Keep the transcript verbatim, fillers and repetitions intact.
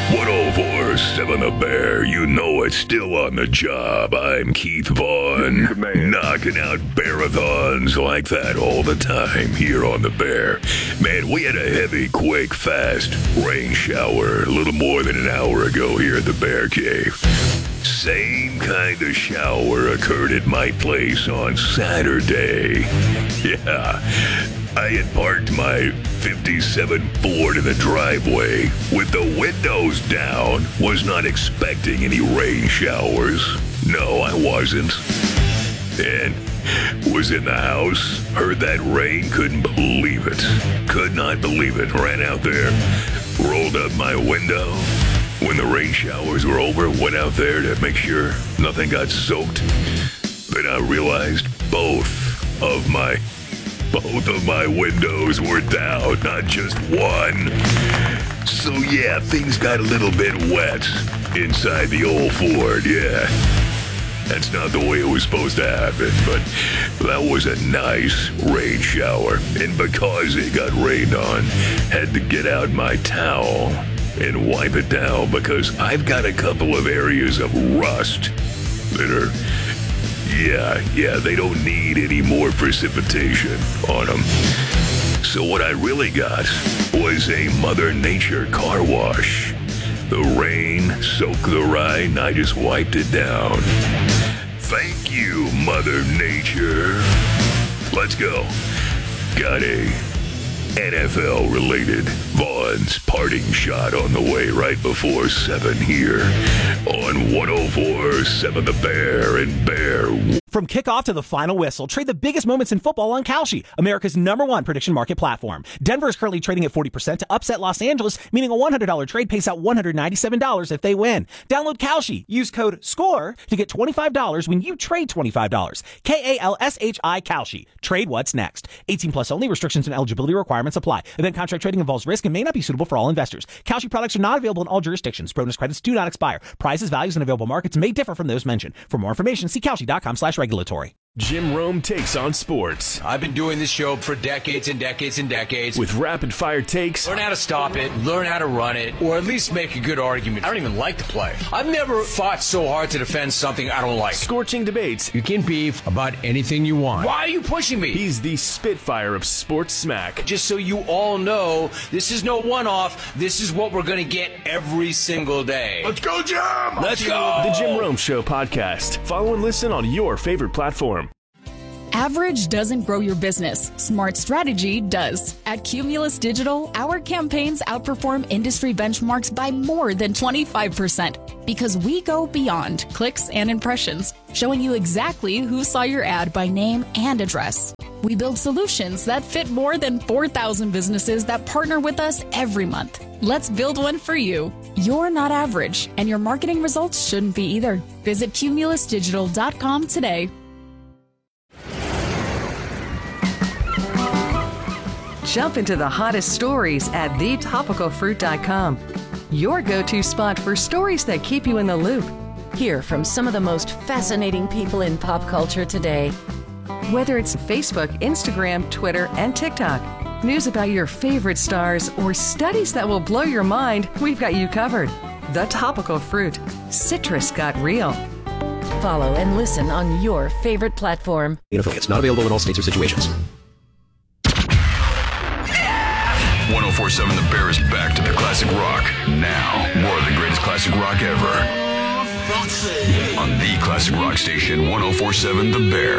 one oh four point seven The Bear, you know it's still on the job. I'm Keith Vaughn, knocking out bearathons like that all the time here on The Bear. Man, we had a heavy, quick, fast rain shower a little more than an hour ago here at the Bear Cave. Same kind of shower occurred at my place on Saturday. Yeah, I had parked my fifty-seven Ford in the driveway with the windows down. Was not expecting any rain showers. No, I wasn't. And was in the house, heard that rain, couldn't believe it. Could not believe it. Ran out there, rolled up my window. When the rain showers were over, went out there to make sure nothing got soaked. Then I realized both of my Both of my windows were down, not just one. So yeah, things got a little bit wet inside the old Ford, yeah. That's not the way it was supposed to happen, but that was a nice rain shower. And because it got rained on, had to get out my towel and wipe it down because I've got a couple of areas of rust that are... Yeah, yeah, they don't need any more precipitation on them. So what I really got was a Mother Nature car wash. The rain soaked the ride, and I just wiped it down. Thank you, Mother Nature. Let's go. Got a N F L-related Vaughn's parting shot on the way right before seven here on one oh four point seven The Bear and Bear. From kickoff to the final whistle, trade the biggest moments in football on Kalshi, America's number one prediction market platform. Denver is currently trading at forty percent to upset Los Angeles, meaning a one hundred dollars trade pays out one hundred ninety-seven dollars if they win. Download Kalshi. Use code SCORE to get twenty-five dollars when you trade twenty-five dollars. K A L S H I Kalshi. Trade what's next. eighteen plus only. Restrictions and eligibility requirements apply. Event contract trading involves risk and may not be suitable for all investors. Kalshi products are not available in all jurisdictions. Bonus credits do not expire. Prices, values, and available markets may differ from those mentioned. For more information, see Kalshi.com slash regulatory. Jim Rome takes on sports. I've been doing this show for decades and decades and decades. With rapid-fire takes. Learn how to stop it, learn how to run it, or at least make a good argument. I don't even like to play. I've never fought so hard to defend something I don't like. Scorching debates. You can beef about anything you want. Why are you pushing me? He's the Spitfire of sports smack. Just so you all know, this is no one-off. This is what we're going to get every single day. Let's go, Jim! Let's go! The Jim Rome Show podcast. Follow and listen on your favorite platform. Average doesn't grow your business. Smart strategy does. At Cumulus Digital, our campaigns outperform industry benchmarks by more than twenty-five percent because we go beyond clicks and impressions, showing you exactly who saw your ad by name and address. We build solutions that fit more than four thousand businesses that partner with us every month. Let's build one for you. You're not average, and your marketing results shouldn't be either. Visit cumulus digital dot com today. Jump into the hottest stories at the topical fruit dot com. Your go-to spot for stories that keep you in the loop. Hear from some of the most fascinating people in pop culture today. Whether it's Facebook, Instagram, Twitter, and TikTok, news about your favorite stars, or studies that will blow your mind, we've got you covered. The Topical Fruit. Citrus got real. Follow and listen on your favorite platform. It's not available in all states or situations. one oh four point seven The Bear is back to the classic rock. Now, more of the greatest classic rock ever. On the classic rock station, one oh four point seven The Bear.